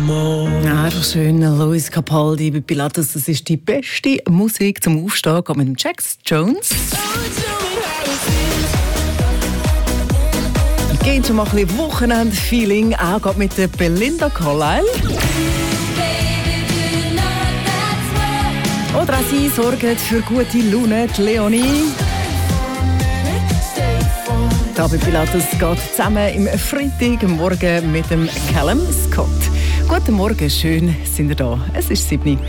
more. Einfach schön, Luis Capaldi bei Pilatus. Das ist die beste Musik zum Aufstehen. Geht mit dem Jax Jones. Geht schon mal ein bisschen Wochenend-Feeling. Auch geht mit der Belinda Carlisle. Oder auch sie sorgt für gute Laune, die Leonie. Da bei Pilatus geht zusammen im Freitagmorgen mit dem Callum Scott. Guten Morgen, schön sind ihr da. Es ist 7.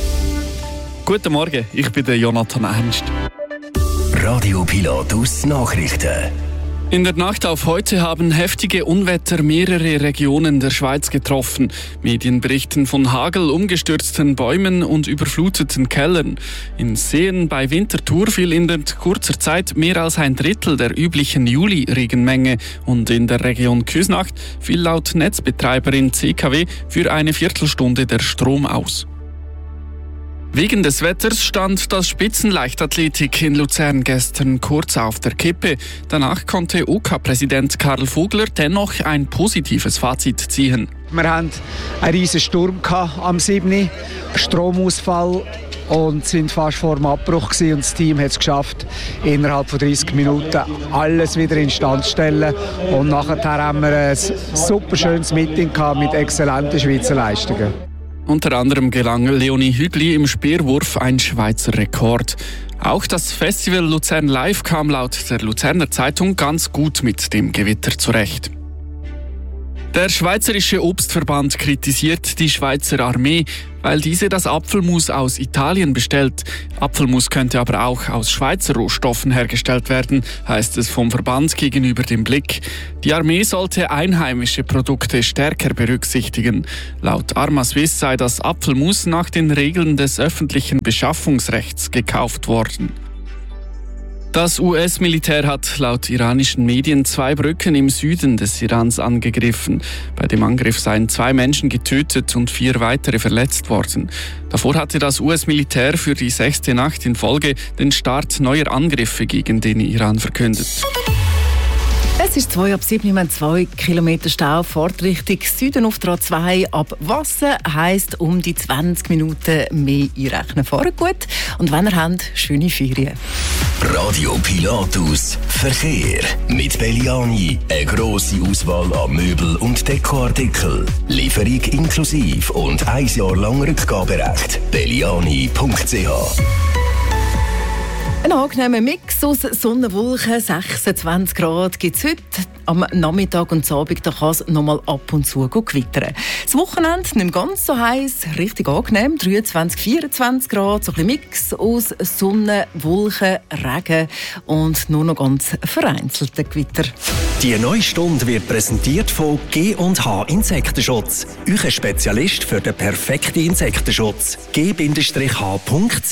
Guten Morgen, ich bin der Jonathan Ernst. Radio Pilatus Nachrichten. In der Nacht auf heute haben heftige Unwetter mehrere Regionen der Schweiz getroffen. Medien berichten von Hagel, umgestürzten Bäumen und überfluteten Kellern. In Seen bei Winterthur fiel in kurzer Zeit mehr als ein Drittel der üblichen Juli-Regenmenge. Und in der Region Küsnacht fiel laut Netzbetreiberin CKW für eine Viertelstunde der Strom aus. Wegen des Wetters stand das Spitzenleichtathletik in Luzern gestern kurz auf der Kippe. Danach konnte OK-Präsident Karl Vogler dennoch ein positives Fazit ziehen. Wir hatten einen riesen Sturm am 7. Stromausfall und sind fast vor dem Abbruch gewesen. Und das Team hat es geschafft, innerhalb von 30 Minuten alles wieder instand zu stellen. Und nachher haben wir ein super schönes Meeting mit exzellenten Schweizer Leistungen. Unter anderem gelang Leonie Hügli im Speerwurf ein Schweizer Rekord. Auch das Festival Luzern Live kam laut der Luzerner Zeitung ganz gut mit dem Gewitter zurecht. Der Schweizerische Obstverband kritisiert die Schweizer Armee, weil diese das Apfelmus aus Italien bestellt. Apfelmus könnte aber auch aus Schweizer Rohstoffen hergestellt werden, heißt es vom Verband gegenüber dem Blick. Die Armee sollte einheimische Produkte stärker berücksichtigen. Laut Arma Swiss sei das Apfelmus nach den Regeln des öffentlichen Beschaffungsrechts gekauft worden. Das US-Militär hat laut iranischen Medien 2 Brücken im Süden des Irans angegriffen. Bei dem Angriff seien 2 Menschen getötet und 4 weitere verletzt worden. Davor hatte das US-Militär für die 6. Nacht in Folge den Start neuer Angriffe gegen den Iran verkündet. Es ist 7:02. Wir haben 2 Kilometer Stau, Fahrtrichtung Süden auf der A2 ab Wassen. Heisst, um die 20 Minuten mehr einrechnen. Fahren gut und wenn ihr habt, schöne Ferien. Radio Pilatus Verkehr. Mit Belliani eine grosse Auswahl an Möbel- und Dekoartikeln. Lieferung inklusiv und 1 Jahr lang Rückgaberecht. belliani.ch. Ein angenehmer Mix aus Sonne, Wolken, 26 Grad gibt es heute. Am Nachmittag und Abend kann es noch mal ab und zu gewittern. Das Wochenende nicht mehr ganz so heiß, richtig angenehm, 23, 24 Grad, so ein Mix aus Sonne, Wolken, Regen und nur noch ganz vereinzelte Gewitter. Die neue Stunde wird präsentiert von G&H Insektenschutz. Euer Spezialist für den perfekten Insektenschutz. g-h.ch